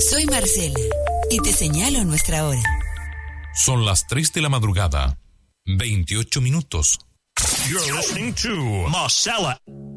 Soy Marcela y te señalo nuestra hora. Son las 3 de la madrugada, 28 minutos. You're listening to Marcella.